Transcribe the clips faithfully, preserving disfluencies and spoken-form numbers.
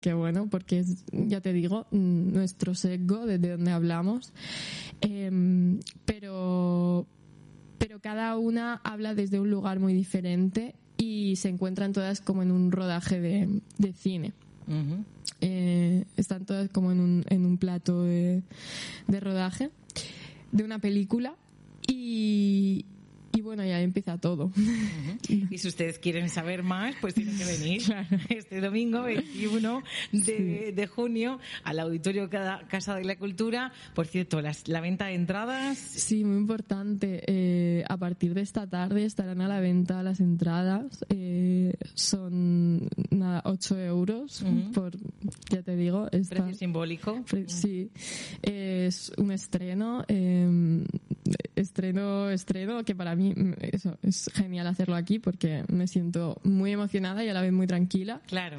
que bueno, porque es, ya te digo, nuestro sesgo desde donde hablamos, eh, pero pero cada una habla desde un lugar muy diferente y se encuentran todas como en un rodaje de, de cine. Uh-huh. Eh, están todas como en un, en un plato de, de rodaje de una película y, y bueno, ya empieza todo. Uh-huh. Y si ustedes quieren saber más, pues tienen que venir claro. este domingo veintiuno de, sí. de junio al Auditorio Casa de la Cultura. Por cierto, las, la venta de entradas... Sí, muy importante. Eh, a partir de esta tarde estarán a la venta las entradas. Eh, son nada, ocho euros uh-huh. por, ya te digo... Esta, precio simbólico. Pre, sí. Eh, es un estreno, eh, estreno, estreno que para mí eso es genial hacerlo aquí porque me siento muy emocionada y a la vez muy tranquila. Claro.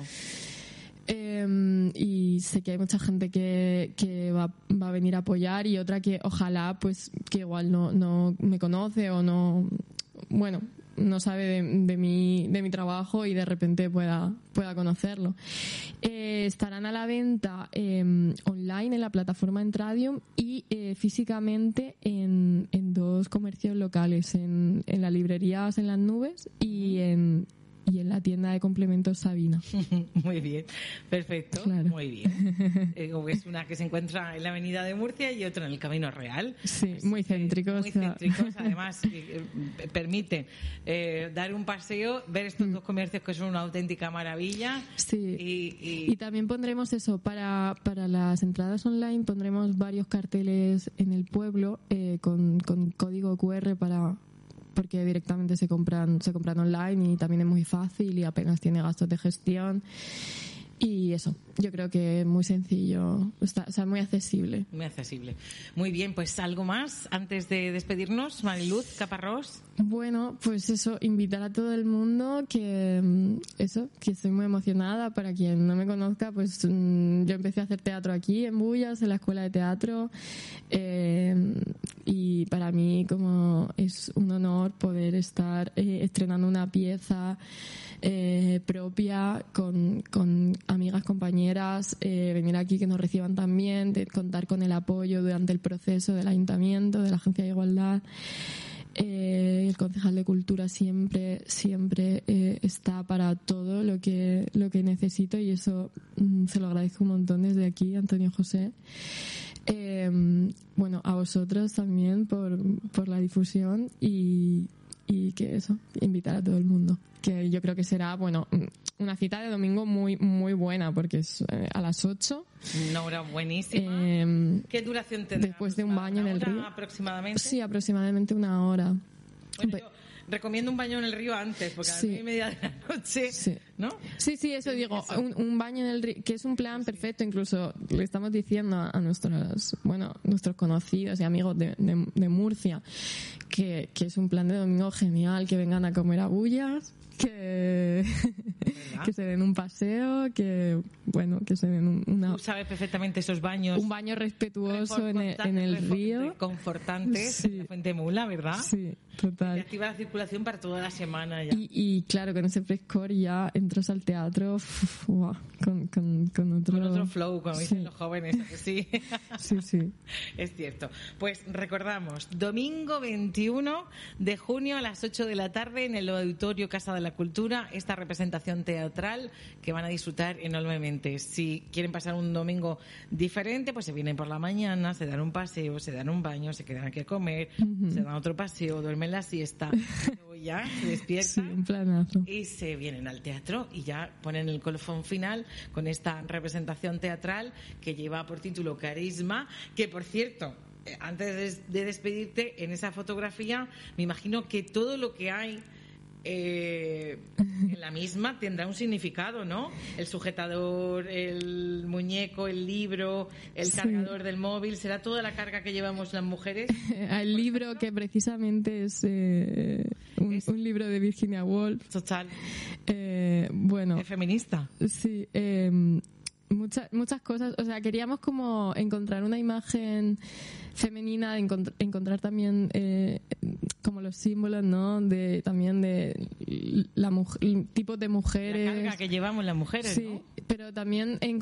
Eh, y sé que hay mucha gente que, que va, va a venir a apoyar y otra que ojalá pues que igual no, no me conoce o no, bueno, no sabe de, de mi de mi trabajo y de repente pueda pueda conocerlo. Eh, estarán a la venta eh, online en la plataforma Entradium y eh, físicamente en, en dos comercios locales, en, en las librerías En las Nubes y en y en la tienda de complementos Sabina. Muy bien, perfecto, claro. Muy bien. Eh, es una que se encuentra en la avenida de Murcia y otra en el Camino Real. Sí, Así muy céntricos. Muy céntricos, además eh, permite eh, dar un paseo, ver estos mm. dos comercios que son una auténtica maravilla. Sí, y, y... y también pondremos eso, para, para las entradas online pondremos varios carteles en el pueblo eh, con, con código cu erre para... porque directamente se compran se compran online y también es muy fácil y apenas tiene gastos de gestión y eso, yo creo que es muy sencillo, está, o sea, muy accesible. Muy accesible. Muy bien, pues algo más antes de despedirnos, Mariluz Caparrós. Bueno, pues eso, invitar a todo el mundo que eso, que estoy muy emocionada. Para quien no me conozca, pues yo empecé a hacer teatro aquí en Bullas, en la Escuela de Teatro, eh, y para mí como es un honor poder estar eh, estrenando una pieza eh, propia con, con amigas, compañeras, eh, venir aquí que nos reciban también, de contar con el apoyo durante el proceso del Ayuntamiento, de la Agencia de Igualdad. Eh, el concejal de Cultura siempre siempre eh, está para todo lo que lo que necesito y eso mm, se lo agradezco un montón desde aquí, Antonio José. Eh, bueno, a vosotros también por por la difusión y y que eso, invitar a todo el mundo, que yo creo que será, bueno, una cita de domingo muy muy buena porque es eh, a las ocho. Una hora buenísima. Eh, ¿Qué duración tendrá? Después de un baño en el río. ¿Aproximadamente? Sí, aproximadamente una hora. Bueno, yo recomiendo un baño en el río antes, porque sí. a las nueve y media de la noche, sí. ¿no? Sí, sí, eso digo, eso. Un, un baño en el río, que es un plan perfecto, incluso le estamos diciendo a, a nuestros, bueno, nuestros conocidos y amigos de, de, de Murcia, que, que es un plan de domingo genial, que vengan a comer a Bullas, que, que se den un paseo, que, bueno, que se den un, una... Tú sabes perfectamente esos baños. Un baño respetuoso en el, en el río. Confortantes, sí. En la Fuente Mula, ¿verdad? Sí, total. Y activa la circulación para toda la semana ya. Y, y claro, con ese frescor ya entras al teatro uf, wow, con, con, con otro... Con otro flow, como sí. Dicen los jóvenes, sí. Sí, sí. Es cierto. Pues recordamos, domingo veintiuno de junio a las ocho de la tarde en el Auditorio Casa de la Cultura, esta representación teatral que van a disfrutar enormemente. Si quieren pasar un domingo diferente, pues se vienen por la mañana, se dan un paseo, se dan un baño, se quedan aquí a comer, uh-huh. se dan otro paseo, duermen la siesta, luego ya se despiertan sí, un planazo. Y se vienen al teatro y ya ponen el colofón final con esta representación teatral que lleva por título Carisma, que por cierto, antes de despedirte, en esa fotografía me imagino que todo lo que hay Eh, en la misma tendrá un significado, ¿no? El sujetador, el muñeco, el libro, el sí. cargador del móvil, ¿será toda la carga que llevamos las mujeres? El libro que precisamente es, eh, un, es un libro de Virginia Woolf. Total. Eh, bueno. ¿Es feminista? Sí. Eh, muchas muchas cosas, o sea, queríamos como encontrar una imagen femenina, encont- encontrar también eh, como los símbolos, ¿no? De también de la mujer, tipos de mujeres. La carga que llevamos las mujeres, sí, ¿no? Pero también he